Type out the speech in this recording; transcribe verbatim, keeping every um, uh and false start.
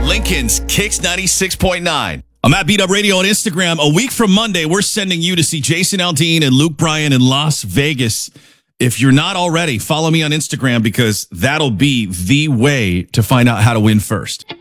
Lincoln's Kicks ninety-six point nine. I'm at Beat Up Radio on Instagram. A week from Monday, we're sending you to see Jason Aldean and Luke Bryan in Las Vegas. If you're not already, follow me on Instagram because that'll be the way to find out how to win first.